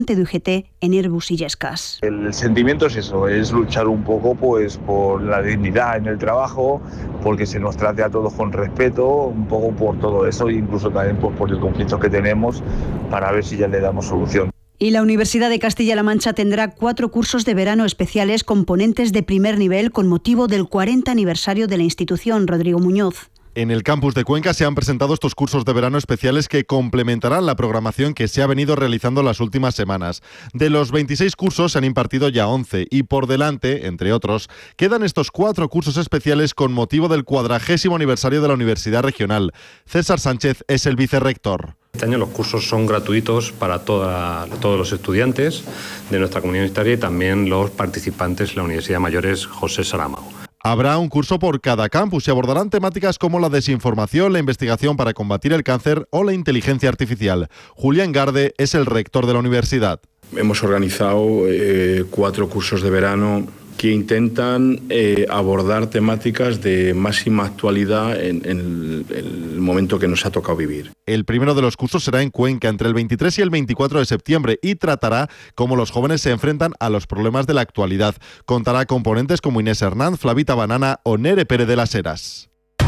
de UGT en Airbus Illescas. El sentimiento es eso, es luchar un poco pues por la dignidad en el trabajo, porque se nos trate a todos con respeto, un poco por todo eso, e incluso también pues, por el conflicto que tenemos, para ver si ya le damos solución. Y la Universidad de Castilla-La Mancha tendrá 4 cursos de verano especiales con ponentes de primer nivel con motivo del 40 aniversario de la institución. Rodrigo Muñoz. En el campus de Cuenca se han presentado estos cursos de verano especiales que complementarán la programación que se ha venido realizando las últimas semanas. De los 26 cursos se han impartido ya 11 y por delante, entre otros, quedan estos 4 cursos especiales con motivo del 40º aniversario de la Universidad Regional. César Sánchez es el vicerrector. Este año los cursos son gratuitos para todos los estudiantes de nuestra comunidad universitaria y también los participantes en la Universidad Mayores José Saramago. Habrá un curso por cada campus y abordarán temáticas como la desinformación, la investigación para combatir el cáncer o la inteligencia artificial. Julián Garde es el rector de la universidad. Hemos organizado 4 cursos de verano que intentan abordar temáticas de máxima actualidad en el momento que nos ha tocado vivir. El primero de los cursos será en Cuenca entre el 23 y el 24 de septiembre y tratará cómo los jóvenes se enfrentan a los problemas de la actualidad. Contará con ponentes como Inés Hernández, Flavita Banana o Nere Pérez de las Heras.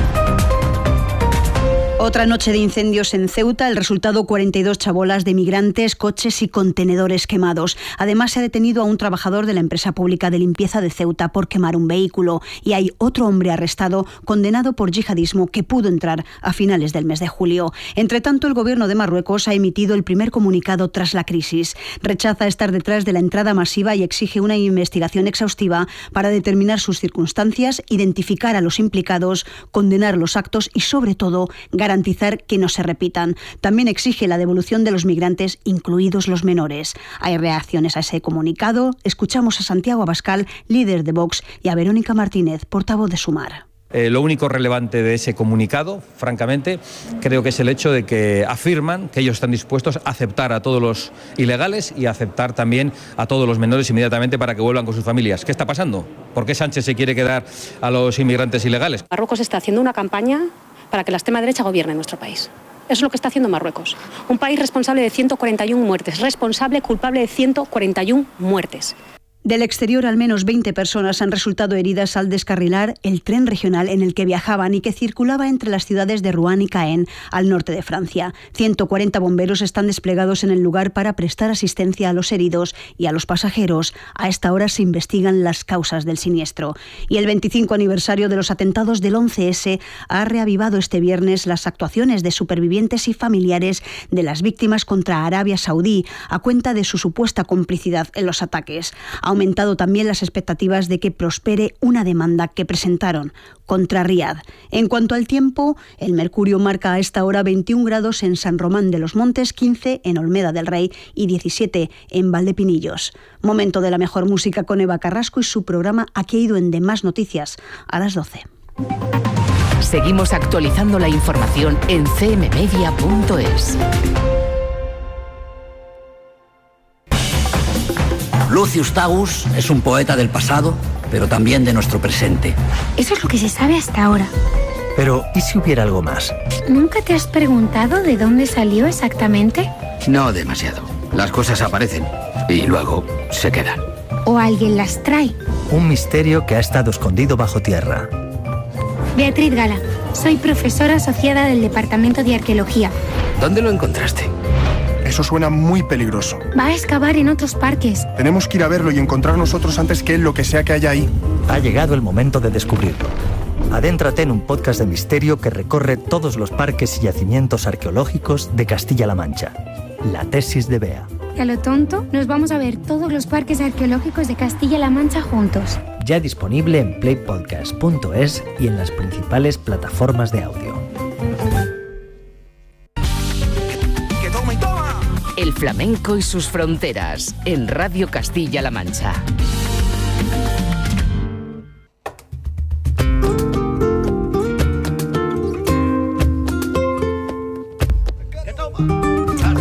Otra noche de incendios en Ceuta, el resultado 42 chabolas de migrantes, coches y contenedores quemados. Además se ha detenido a un trabajador de la empresa pública de limpieza de Ceuta por quemar un vehículo y hay otro hombre arrestado condenado por yihadismo que pudo entrar a finales del mes de julio. Entre tanto, el gobierno de Marruecos ha emitido el primer comunicado tras la crisis. Rechaza estar detrás de la entrada masiva y exige una investigación exhaustiva para determinar sus circunstancias, identificar a los implicados, condenar los actos y, sobre todo, garantizar que no se repitan. También exige la devolución de los migrantes, incluidos los menores. Hay reacciones a ese comunicado. Escuchamos a Santiago Abascal, líder de Vox, y a Verónica Martínez, portavoz de Sumar. Lo único relevante de ese comunicado, francamente, creo que es el hecho de que afirman que ellos están dispuestos a aceptar a todos los ilegales y a aceptar también a todos los menores inmediatamente para que vuelvan con sus familias. ¿Qué está pasando? ¿Por qué Sánchez se quiere quedar a los inmigrantes ilegales? Marruecos está haciendo una campaña para que la extrema derecha gobierne nuestro país. Eso es lo que está haciendo Marruecos. Un país responsable de 141 muertes, culpable de 141 muertes. Del exterior, al menos 20 personas han resultado heridas al descarrilar el tren regional en el que viajaban y que circulaba entre las ciudades de Rouen y Caen, al norte de Francia. 140 bomberos están desplegados en el lugar para prestar asistencia a los heridos y a los pasajeros. A esta hora se investigan las causas del siniestro. Y el 25 aniversario de los atentados del 11S ha reavivado este viernes las actuaciones de supervivientes y familiares de las víctimas contra Arabia Saudí, a cuenta de su supuesta complicidad en los ataques. Ha aumentado también las expectativas de que prospere una demanda que presentaron contra Riad. En cuanto al tiempo, el mercurio marca a esta hora 21 grados en San Román de los Montes, 15 en Olmeda del Rey y 17 en Valdepinillos. Momento de la mejor música con Eva Carrasco y su programa Aquí ha ido en Demás Noticias a las 12. Seguimos actualizando la información en cmmedia.es. Lucius Tagus es un poeta del pasado, pero también de nuestro presente. Eso es lo que se sabe hasta ahora. Pero, ¿y si hubiera algo más? ¿Nunca te has preguntado de dónde salió exactamente? No demasiado. Las cosas aparecen y luego se quedan. ¿O alguien las trae? Un misterio que ha estado escondido bajo tierra. Beatriz Gala, soy profesora asociada del Departamento de Arqueología. ¿Dónde lo encontraste? Eso suena muy peligroso. Va a excavar en otros parques. Tenemos que ir a verlo y encontrar nosotros antes que él lo que sea que haya ahí. Ha llegado el momento de descubrirlo. Adéntrate en un podcast de misterio que recorre todos los parques y yacimientos arqueológicos de Castilla-La Mancha. La tesis de Bea. Y a lo tonto, nos vamos a ver todos los parques arqueológicos de Castilla-La Mancha juntos. Ya disponible en playpodcast.es y en las principales plataformas de audio. El flamenco y sus fronteras en Radio Castilla-La Mancha.